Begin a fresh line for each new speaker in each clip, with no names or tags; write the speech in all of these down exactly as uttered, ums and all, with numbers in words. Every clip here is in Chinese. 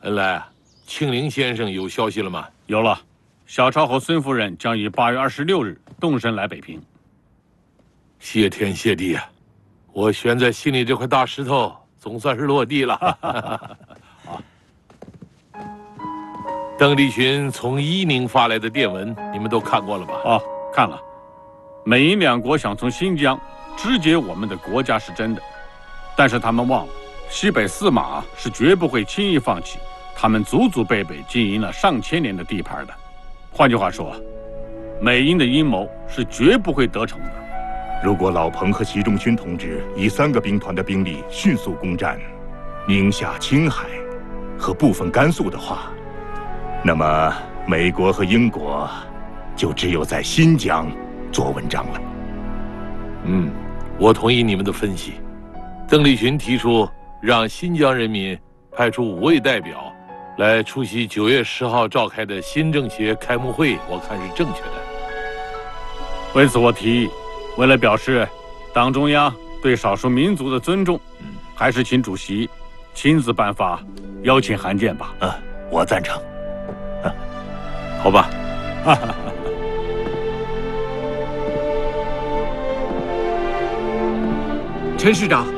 恩来，庆龄先生有消息了吗？
有了，小超和孙夫人将于八月二十六日动身来北平。
谢天谢地啊！我悬在心里这块大石头总算是落地了。啊，邓丽群从伊宁发来的电文，你们都看过了吧？
哦，看了。美英两国想从新疆肢解我们的国家是真的，但是他们忘了，西北四马是绝不会轻易放弃，他们祖祖辈辈经营了上千年的地盘的。换句话说，美英的阴谋是绝不会得逞的。
如果老彭和习仲勋同志以三个兵团的兵力迅速攻占宁夏、青海和部分甘肃的话，那么美国和英国就只有在新疆做文章了。
嗯，我同意你们的分析。邓丽群提出让新疆人民派出五位代表来出席九月十号召开的新政协开幕会，我看是正确的。
为此，我提议，为了表示党中央对少数民族的尊重，嗯、还是请主席亲自颁发邀请函件吧。
嗯，我赞成。
嗯，好吧。哈哈。
陈师长，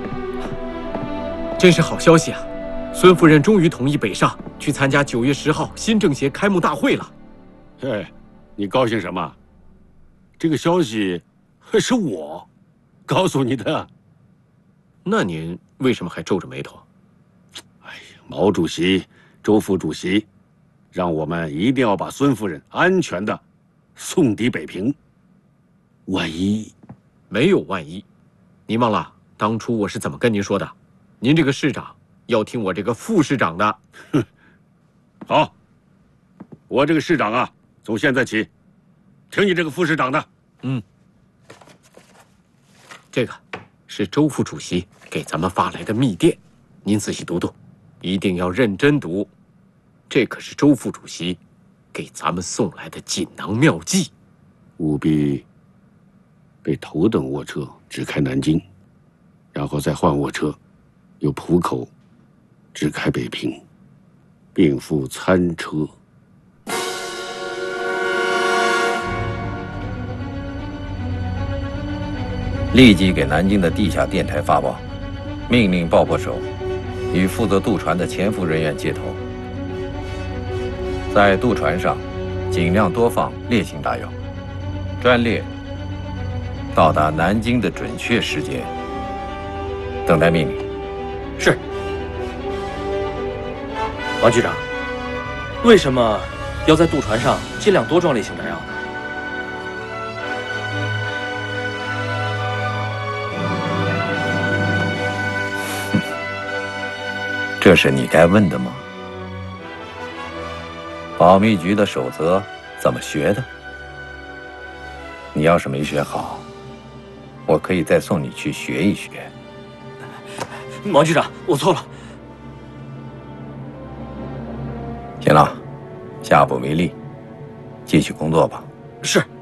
真是好消息啊！孙夫人终于同意北上去参加九月十号新政协开幕大会了。
哎，你高兴什么？这个消息是我告诉你的。
那您为什么还皱着眉头？
哎呀，毛主席、周副主席让我们一定要把孙夫人安全的送抵北平。万一……
没有万一。您忘了当初我是怎么跟您说的？您这个市长要听我这个副市长的。
哼，好，我这个市长啊，从现在起，听你这个副市长的。
嗯，这个是周副主席给咱们发来的密电，您仔细读读，一定要认真读。这可是周副主席给咱们送来的锦囊妙计，
务必被头等卧车直开南京，然后再换卧车，由浦口直开北平，并附餐车。
立即给南京的地下电台发报，命令爆破手与负责渡船的潜伏人员接头，在渡船上尽量多放烈性炸药，专列到达南京的准确时间，等待命令。
是。王局长，为什么要在渡船上尽量多装烈性炸药呢？
这是你该问的吗？保密局的守则怎么学的？你要是没学好，我可以再送你去学一学。
王局长，我错了。
行了，下不为例，继续工作吧。
是。